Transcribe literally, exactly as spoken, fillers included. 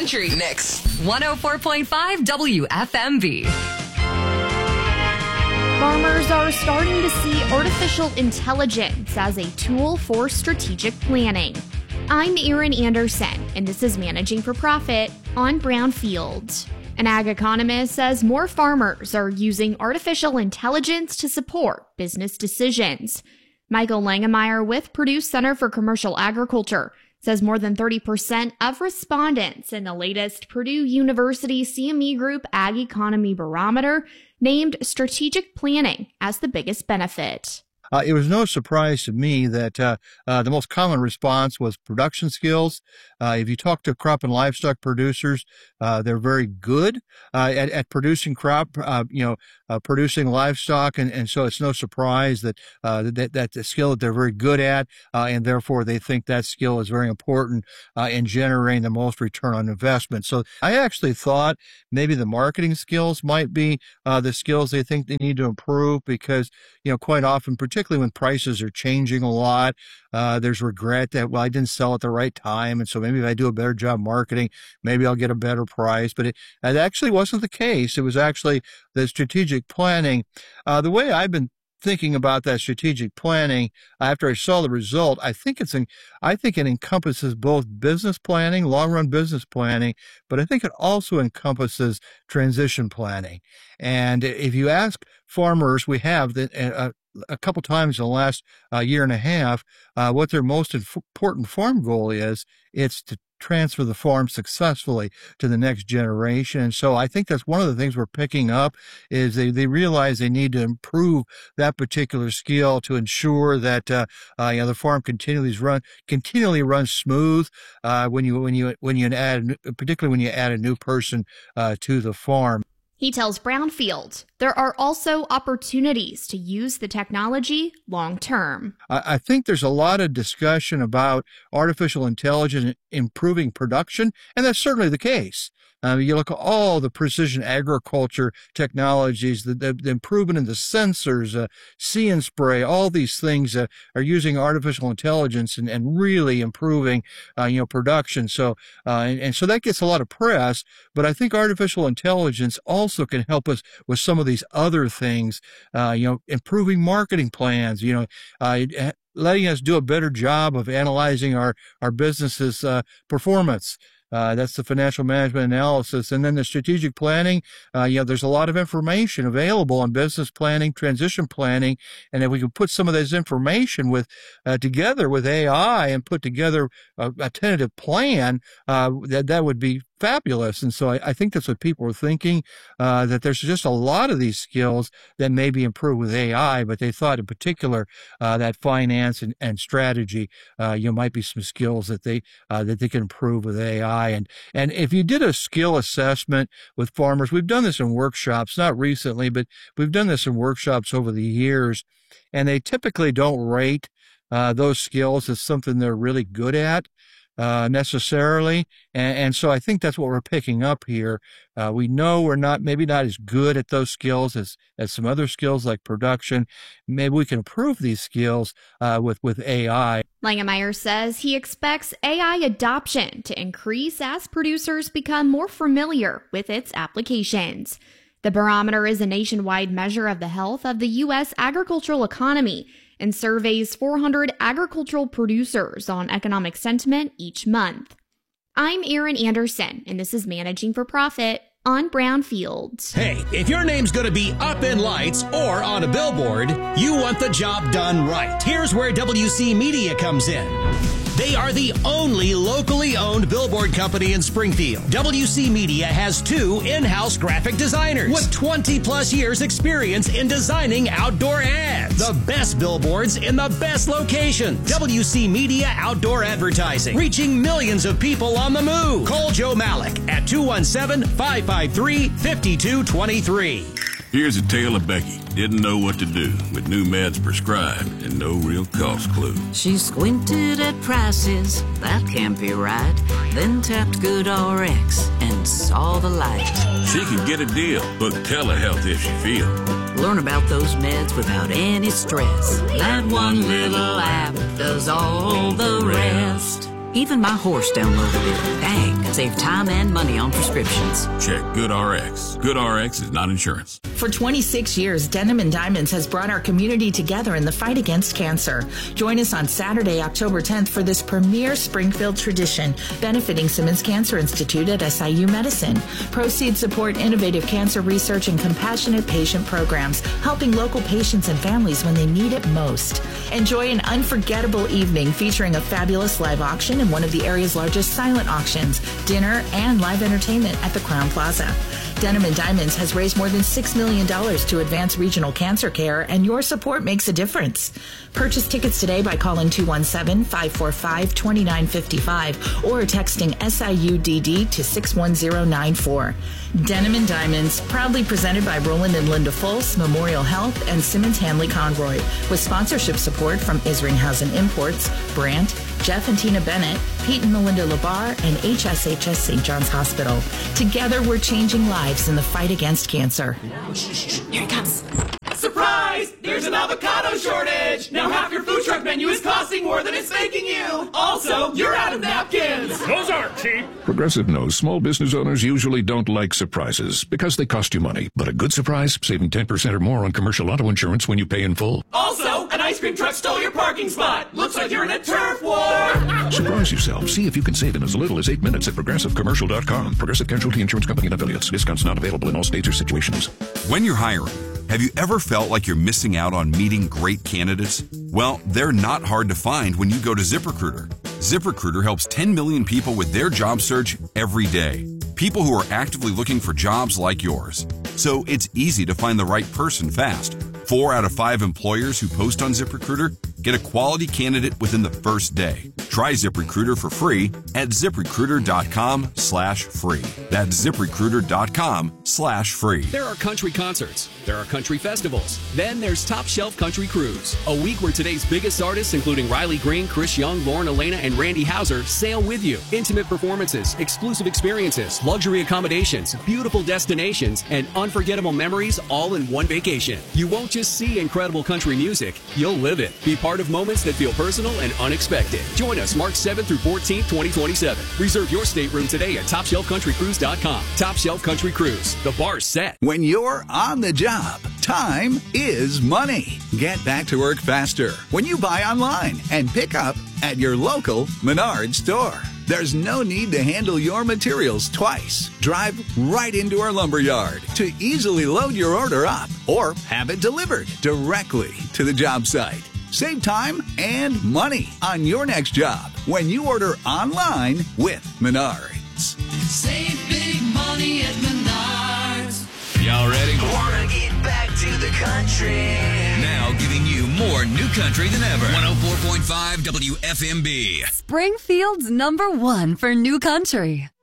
Country Mix one oh four point five W F M V. Farmers are starting to see artificial intelligence as a tool for strategic planning. I'm Erin Anderson, and this is Managing for Profit on Brownfield. An ag economist says more farmers are using artificial intelligence to support business decisions. Michael Langemeyer with Purdue Center for Commercial Agriculture says more than thirty percent of respondents in the latest Purdue University C M E Group Ag Economy Barometer named strategic planning as the biggest benefit. Uh, it was no surprise to me that uh, uh, the most common response was production skills. Uh, if you talk to crop and livestock producers, uh, they're very good uh, at, at producing crop, uh, you know, uh, producing livestock, and, and so it's no surprise that uh, that that's a skill that they're very good at, uh, and therefore they think that skill is very important uh, in generating the most return on investment. So I actually thought maybe the marketing skills might be uh, the skills they think they need to improve because, you know, quite often, particularly particularly when prices are changing a lot, uh, there's regret that, well, I didn't sell at the right time. And so maybe if I do a better job marketing, maybe I'll get a better price. But it, it actually wasn't the case. It was actually the strategic planning. Uh, the way I've been thinking about that strategic planning after I saw the result, I think it's in, I think it encompasses both business planning, long-run business planning, but I think it also encompasses transition planning. And if you ask farmers, we have that uh, a couple times in the last uh, year and a half, uh, what their most inf- important farm goal is, it's to transfer the farm successfully to the next generation. And so I think that's one of the things we're picking up is they, they realize they need to improve that particular skill to ensure that, uh, uh, you know, the farm continually run, continually runs smooth, uh, when you, when you, when you add, particularly when you add a new person, uh, to the farm. He tells Brownfield there are also opportunities to use the technology long term. I think there's a lot of discussion about artificial intelligence improving production, and that's certainly the case. Uh, you look at all the precision agriculture technologies, the, the, the improvement in the sensors, uh, See and Spray, all these things uh, are using artificial intelligence and, and really improving, uh, you know, production. So, uh, and, and so that gets a lot of press, but I think artificial intelligence also can help us with some of these other things, uh, you know, improving marketing plans, you know, uh, letting us do a better job of analyzing our, our business's uh, performance. Uh, that's the financial management analysis. And then the strategic planning, uh, you know, there's a lot of information available on business planning, transition planning. And if we could put some of this information with, uh, together with A I and put together a, a tentative plan, uh, that, that would be fabulous. And so I, I think that's what people are thinking, uh, that there's just a lot of these skills that may be improved with A I, but they thought in particular, uh, that finance and, and strategy, uh, you know, might be some skills that they, uh, that they can improve with A I. And, and if you did a skill assessment with farmers, we've done this in workshops, not recently, but we've done this in workshops over the years, and they typically don't rate, uh, those skills as something they're really good at. Uh, necessarily. And, and so I think that's what we're picking up here. Uh, we know we're not, maybe not as good at those skills as, as some other skills like production. Maybe we can improve these skills, uh, with, with A I. Langemeyer says he expects A I adoption to increase as producers become more familiar with its applications. The barometer is a nationwide measure of the health of the U S agricultural economy and surveys four hundred agricultural producers on economic sentiment each month. I'm Erin Anderson, and this is Managing for Profit on Brownfield. Hey, if your name's going to be up in lights or on a billboard, you want the job done right. Here's where W C Media comes in. They are the only locally owned billboard company in Springfield. W C Media has two in-house graphic designers with twenty plus years experience in designing outdoor ads. The best billboards in the best locations. W C Media Outdoor Advertising, reaching millions of people on the move. Call Joe Malik at two one seven, five five three, five two two three. Here's a tale of Becky. Didn't know what to do with new meds prescribed and no real cost clue. She squinted at prices, that can't be right. Then tapped GoodRx and saw the light. She could get a deal, book telehealth if she feels. Learn about those meds without any stress. That one little app does all the rest. Even my horse downloaded it. Dang, save time and money on prescriptions. Check GoodRx. GoodRx is not insurance. For twenty-six years, Denim and Diamonds has brought our community together in the fight against cancer. Join us on Saturday, October tenth for this premier Springfield tradition, benefiting Simmons Cancer Institute at S I U Medicine. Proceeds support innovative cancer research and compassionate patient programs, helping local patients and families when they need it most. Enjoy an unforgettable evening featuring a fabulous live auction and one of the area's largest silent auctions, dinner, and live entertainment at the Crowne Plaza. Denim and Diamonds has raised more than six million dollars to advance regional cancer care, and your support makes a difference. Purchase tickets today by calling two one seven, five four five, two nine five five or texting S I U D D to six one zero nine four. Denim and Diamonds, proudly presented by Roland and Linda Folse, Memorial Health, and Simmons Hanley Conroy, with sponsorship support from Isringhausen Imports, Brandt, Jeff and Tina Bennett, Pete and Melinda Labar, and H S H S Saint John's Hospital. Together, we're changing lives in the fight against cancer. Here it comes. Surprise! There's an avocado shortage! Now half your food truck menu is costing more than it's making you! Also, you're out of napkins! Those aren't cheap! Progressive knows small business owners usually don't like surprises because they cost you money. But a good surprise, saving ten percent or more on commercial auto insurance when you pay in full. Also, an ice cream truck stole your parking spot! Looks like you're in a turf war! Surprise yourself. See if you can save in as little as eight minutes at progressive commercial dot com. Progressive Casualty Insurance Company and affiliates. Discounts not available in all states or situations. When you're hiring, have you ever felt like you're missing out on meeting great candidates? Well, they're not hard to find when you go to ZipRecruiter. ZipRecruiter helps ten million people with their job search every day. People who are actively looking for jobs like yours. So it's easy to find the right person fast. Four out of five employers who post on ZipRecruiter get a quality candidate within the first day. Try ZipRecruiter for free at ZipRecruiter.com slash free. That's ZipRecruiter.com slash free. There are country concerts. There are country festivals. Then there's Top Shelf Country Cruise, a week where today's biggest artists, including Riley Green, Chris Young, Lauren Elena, and Randy Houser, sail with you. Intimate performances, exclusive experiences, luxury accommodations, beautiful destinations, and unforgettable memories all in one vacation. You won't just see incredible country music, you'll live it. Be part of moments that feel personal and unexpected. Join us March seventh through fourteenth, twenty twenty-seven. Reserve your stateroom today at top shelf country cruise dot com. Top Shelf Country Cruise. The bar's set. When you're on the job, time is money. Get back to work faster when you buy online and pick up at your local Menards store. There's no need to handle your materials twice. Drive right into our lumberyard to easily load your order up or have it delivered directly to the job site. Save time and money on your next job when you order online with Menards. Save big money at Menards. Y'all ready? Wanna get back to the country. Now giving you more new country than ever. one oh four point five W F M B. Springfield's number one for new country.